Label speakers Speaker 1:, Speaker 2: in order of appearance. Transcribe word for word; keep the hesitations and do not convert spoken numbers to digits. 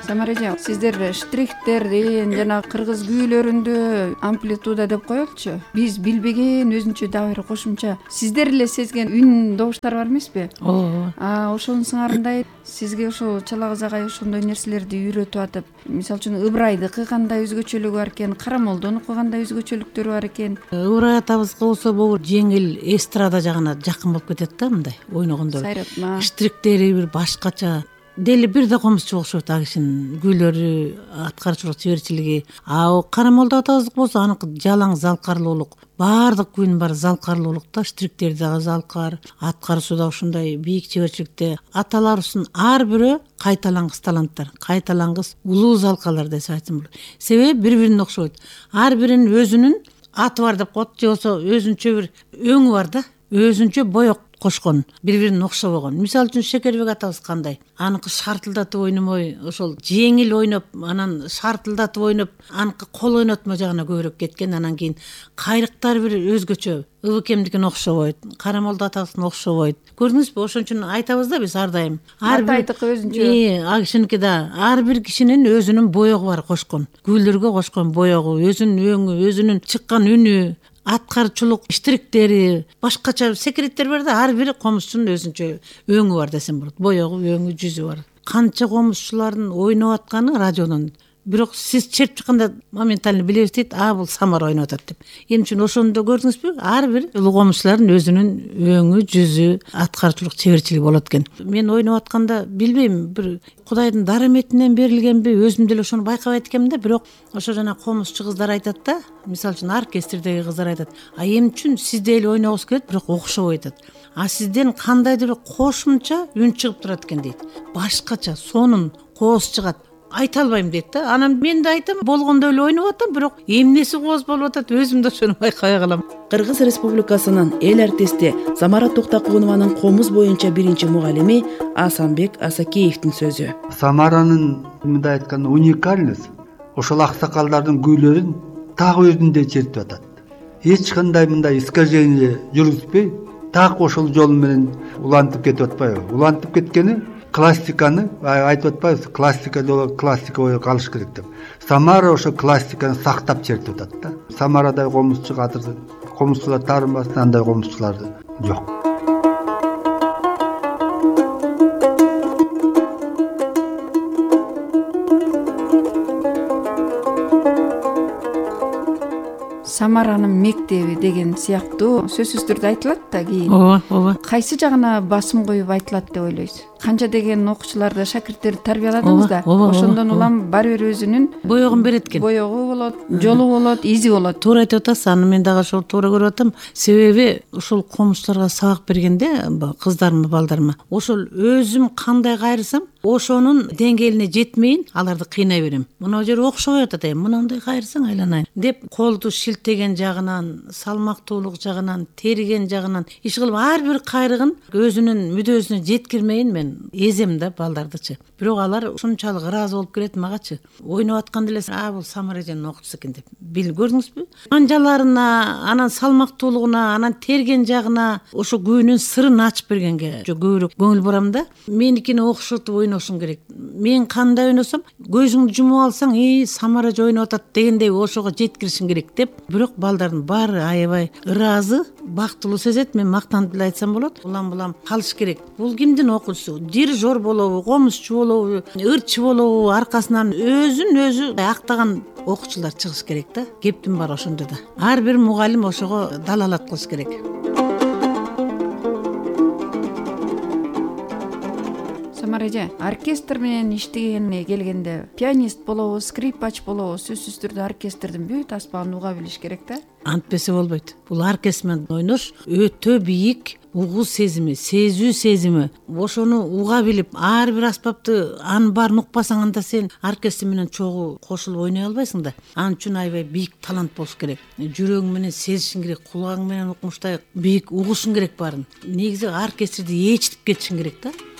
Speaker 1: Самара эже, сиздер штрихтердин жана кыргыз күүлөрүндө амплитуда деп коелучу, биз билбеген өзүнчө дагы бир кошумча сиздер эле сезген үн добуштар бар эмеспи?
Speaker 2: ооба.
Speaker 1: А ошонун сыңарындай сизге ошол чала кыз агай ошондой нерселерди үйрөтүп атып, мисалы үчүн ыбырайдыкы кандай өзгөчөлүгү бар экен, Карамолдонуку кандай өзгөчөлүктөрү бар экен?
Speaker 2: Ыбырай атабызга болсо могу жеңил эстрада жагына жакын болуп кетет да, мындай ойногондор.
Speaker 1: Сайратма.
Speaker 2: Штриктери бир башкача. Дели бир да комузчу окшойт ал кишинин күйлөрү, аткарчылык чеберчилиги. А Карамолдо атабыздык болсо аныкы жалаң залкарлуулук. Баардык күн бар залкарлуулук да, штриктер дагы залкар, аткарышуу да ушундай бийик чеберчиликте. Аталарыбыздын ар бирөө кайталангыс таланттар, кайталангыс улуу залкалар десе айтсам болот. Себеби бири-бирине окшойт. Ар биринин өзүнүн аты бар деп коет, же болсо өзүнчө бир өңү бар да, өзүнчө боек кошкон, бири-бирине окшобогон. Мисалы үчүн Шекербек атабыз кандай? Аныкы шартылдатып ойномой, ошол жеңил ойноп, анан шартылдатып ойноп, аныкы кол ойнотмо жагына көбүрөөк кеткен. Анан кийин кайрыктар бир өзгөчө. Ыбыкемдикине окшобойт, Карамолдо атабыздын окшобойт. Көрдүңүзбү? Ошон үчүн айтабыз да биз ар дайым. Ар
Speaker 1: бир өзүнчө.
Speaker 2: Э, ал кишиники да ар бир кишинин өзүнүн боегу бар кошкон. Күйлөргө кошкон боегу, өзүнүн өңү, өзүнүн чыккан үнү, аткарчылык штриктери, башкача секреттер бар да, ар бир комузчунун өзүнчө өңү бар десем болот. Боегу, өңү, жүзү бар. Канча комузчулардын ойноп атканы радиодон. Бирок сиз чертип чыкканда моментально билебиз дейт, а бул Самара ойноп атат деп. Эми үчүн ошондо көрдүңүзбү? Ар бир улуу комузчулардын өзүнүн өңү, жүзү, аткарчылык чеберчилиги болот экен. Мен ойноп атканда билбейм, бир Кудайдын дараметинен берилгенби, өзүм деле ошону байкабайт экенмин да, бирок ошо жана комузчу кыздар айтат да, мисалы үчүн оркестрдеги кыздар айтат, а эмне үчүн сизде эле ойногуңуз келет, бирок окшобойт атат. А сизден кандайдыр бир кошумча үн чыгып турат экен дейт. Башкача сонун кооз чыгат. Айта албайм дейт да. Анан мен да айтам, болгондо эле ойноп атам, бирок эмнеси кооз болуп атат, өзүм да ошону байкабай калам.
Speaker 3: Кыргыз Республикасынын эл артисти Самара Токтокунованын комуз боюнча биринчи мугалими Асанбек Асакеевдин сөзү.
Speaker 4: Самаранын мындай айтканда уникальность ошол аксакалдардын күйлөрүн так өзүндөй чертип атат. Эч кандай мындай искажение жүргүзбөй, так ошол жол менен улантып кетип атпайбы? Улантып кеткени классиканы айтып атпайбыз, классика жолу классика ой калыш керек деп. Самара ошо классиканы сактап чертип атат да. Самарадай комузчу кадыр комузчулар таарынбасын, андай комузчулар жок.
Speaker 1: Самаранын мектеби деген сыяктуу сөзсүз түрдө айтылат да кийин.
Speaker 2: Ооба, ооба.
Speaker 1: Кайсы жагына басым коюп айтылат деп ойлойсуз? Канча деген окуучуларды, шакирттерди тарбияладыңыз да, ошондон улам баары бир өзүнүн
Speaker 2: боегун берет экен.
Speaker 1: Боегу болот, жолу болот, изи болот.
Speaker 2: Туура айтып атасыз, аны мен дагы ошол туура көрүп атам. Себеби ошол комузчуларга сабак бергенде, кыздарыма, балдарыма, ошол өзүм кандай кайрысам, ошонун деңгээлине жетмейин, аларды кыйнай берем. Мына жер окшобой атат, эми мындай кайрысаң айланайын деп, колду шилтеген жагынан, салмактуулук жагынан, терген жагынан, иш кылып ар бир кайрыгын өзүнүн мүдөөсүнө жеткирмейин мен эзем да балдардычы. Бирок алар ушунчалык ыраазы болуп келет магачы. Ойноп атканда эле, а бул Самара эженин окуучусу экен деп. Бил көрдүңүзбү? Анжаларына, анан салмактуулугуна, анан терген жагына, ошо күүнүн сырын ачып бергенге көбүрөөк көңүл бурам да. Меникини окшотуп ойношуң керек. Мен кандай ойносом, көзүңдү жумуп алсаң, и Самара эже ойноп атат дегендей ошого жеткиришиң керек деп. Бирок балдардын баары аябай ыраазы, бактылуу сезет. Мен мактанып эле айтсам болот. Улам булам калыш керек. Бул кимдин окуучусу? Дирижер болобу, комузчу болобу, ырчы болобу, аркасынан өзүн өзү актаган окуучулар чыгыш керек да. Кептин бар ошондо да. Ар бир мугалим ошого далалат кылыш керек.
Speaker 1: Самара эже, оркестр менен иштегенге келгенде, пианист болобу, скрипач болобу, сөзсүз түрдө оркестрдин бүт аспабын уга билиш керек да.
Speaker 2: Антпесе болбойт. Бул оркестр менен ойнош өтө бийик угуу сезими, сезүү сезими. Ошону уга билип, ар бир аспапты анын баарын укпасаң, анда сен оркестр менен чогуу кошулуп ойной албайсың да. Анын үчүн аябай бийик талант болуш керек. Жүрөгүң менен сезишиң керек, кулагың менен укмуштай бийик угушуң керек баарын. Негизи оркестрди ээрчитип кетишиң керек да.